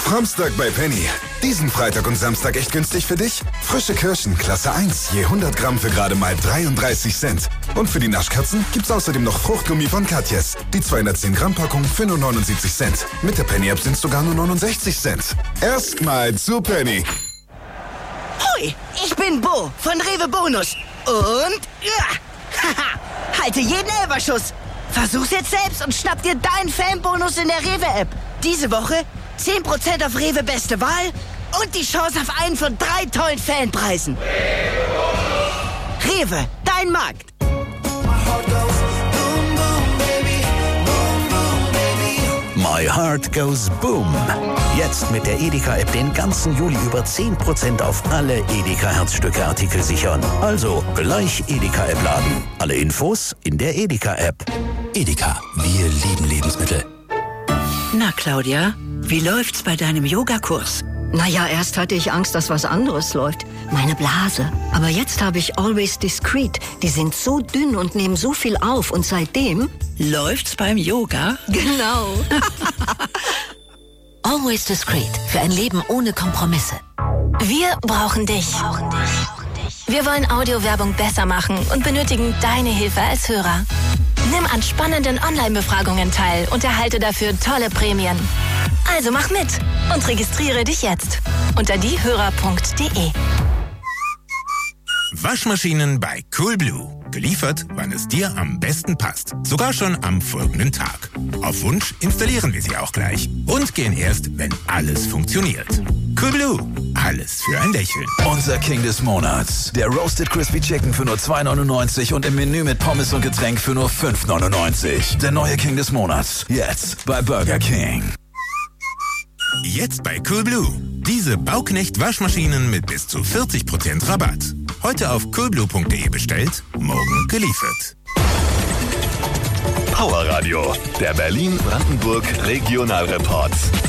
Samstag bei Penny. Diesen Freitag und Samstag echt günstig für dich? Frische Kirschen, Klasse 1, je 100 Gramm für gerade mal 33 Cent. Und für die Naschkatzen gibt's außerdem noch Fruchtgummi von Katjes. Die 210 Gramm Packung für nur 79 Cent. Mit der Penny-App sind's sogar nur 69 Cent. Erstmal zu Penny. Hoi, ich bin Bo von Rewe Bonus. Und halte jeden Elferschuss. Versuch's jetzt selbst und schnapp dir deinen Fanbonus in der Rewe-App. Diese Woche 10% auf Rewe Beste Wahl und die Chance auf einen von 3 tollen Fanpreisen. Rewe, dein Markt. My Heart Goes Boom. Jetzt mit der Edeka-App den ganzen Juli über 10% auf alle Edeka-Herzstücke-Artikel sichern. Also gleich Edeka-App laden. Alle Infos in der Edeka-App. Edeka, wir lieben Lebensmittel. Na, Claudia, wie läuft's bei deinem Yogakurs? Naja, erst hatte ich Angst, dass was anderes läuft. Meine Blase. Aber jetzt habe ich Always Discreet. Die sind so dünn und nehmen so viel auf. Und seitdem... Läuft's beim Yoga? Genau. Always Discreet. Für ein Leben ohne Kompromisse. Wir brauchen dich. Wir wollen Audiowerbung besser machen und benötigen deine Hilfe als Hörer. Nimm an spannenden Online-Befragungen teil und erhalte dafür tolle Prämien. Also mach mit und registriere dich jetzt unter diehörer.de. Waschmaschinen bei Coolblue. Geliefert, wann es dir am besten passt. Sogar schon am folgenden Tag. Auf Wunsch installieren wir sie auch gleich. Und gehen erst, wenn alles funktioniert. Coolblue. Alles für ein Lächeln. Unser King des Monats. Der Roasted Crispy Chicken für nur 2,99 und im Menü mit Pommes und Getränk für nur 5,99. Der neue King des Monats. Jetzt bei Burger King. Jetzt bei Coolblue. Diese Bauknecht-Waschmaschinen mit bis zu 40% Rabatt. Heute auf coolblue.de bestellt, morgen geliefert. Power Radio, der Berlin-Brandenburg Regionalreport.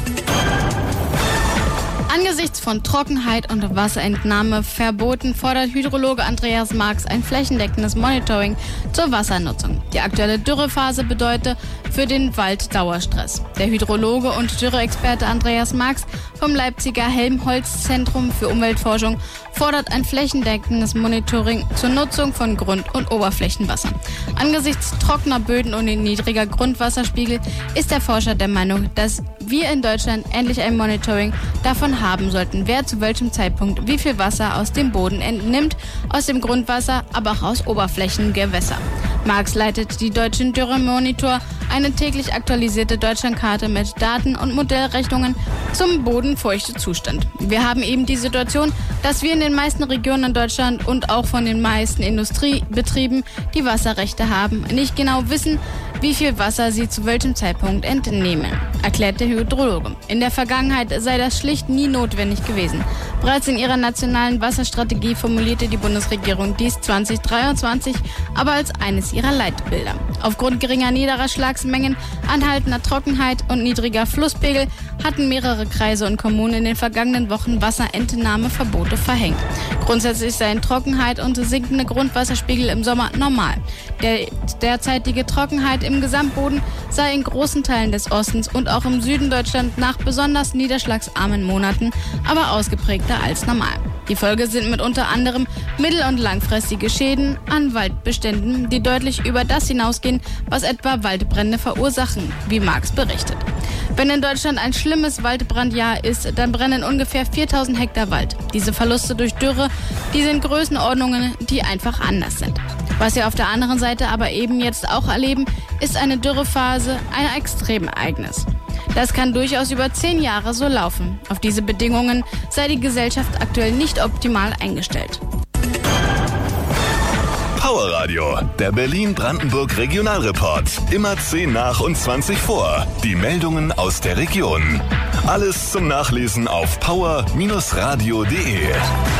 Angesichts von Trockenheit und Wasserentnahmeverboten fordert Hydrologe Andreas Marx ein flächendeckendes Monitoring zur Wassernutzung. Die aktuelle Dürrephase bedeutet für den Wald Dauerstress. Der Hydrologe und Dürreexperte Andreas Marx vom Leipziger Helmholtz-Zentrum für Umweltforschung fordert ein flächendeckendes Monitoring zur Nutzung von Grund- und Oberflächenwasser. Angesichts trockener Böden und niedriger Grundwasserspiegel ist der Forscher der Meinung, dass wir in Deutschland endlich ein Monitoring davon haben sollten, wer zu welchem Zeitpunkt wie viel Wasser aus dem Boden entnimmt, aus dem Grundwasser, aber auch aus Oberflächengewässer. Marx leitet die Deutschen Dürremonitor, eine täglich aktualisierte Deutschlandkarte mit Daten und Modellrechnungen zum Bodenfeuchtezustand. Wir haben eben die Situation, dass wir in den meisten Regionen in Deutschland und auch von den meisten Industriebetrieben, die Wasserrechte haben, nicht genau wissen, wie viel Wasser sie zu welchem Zeitpunkt entnehmen, erklärt der Hydrologe. In der Vergangenheit sei das schlicht nie notwendig gewesen. Bereits in ihrer nationalen Wasserstrategie formulierte die Bundesregierung dies 2023 aber als eines ihrer Leitbilder. Aufgrund geringer Niederschlagsmengen, anhaltender Trockenheit und niedriger Flusspegel hatten mehrere Kreise und Kommunen in den vergangenen Wochen Wasserentnahmeverbote verhängt. Grundsätzlich seien Trockenheit und sinkende Grundwasserspiegel im Sommer normal. Der derzeitige Trockenheit im Gesamtboden sei in großen Teilen des Ostens und auch im Süden Deutschlands nach besonders niederschlagsarmen Monaten aber ausgeprägter als normal. Die Folge sind mit unter anderem mittel- und langfristige Schäden an Waldbeständen, die deutlich über das hinausgehen, was etwa Waldbrände verursachen, wie Marx berichtet. Wenn in Deutschland ein schlimmes Waldbrandjahr ist, dann brennen ungefähr 4000 Hektar Wald. Diese Verluste durch Dürre, die sind Größenordnungen, die einfach anders sind. Was wir auf der anderen Seite aber eben jetzt auch erleben, ist eine Dürrephase, ein Extremereignis. Das kann durchaus über 10 Jahre so laufen. Auf diese Bedingungen sei die Gesellschaft aktuell nicht optimal eingestellt. Power Radio, der Berlin-Brandenburg Regionalreport. Immer 10 nach und 20 vor. Die Meldungen aus der Region. Alles zum Nachlesen auf power-radio.de.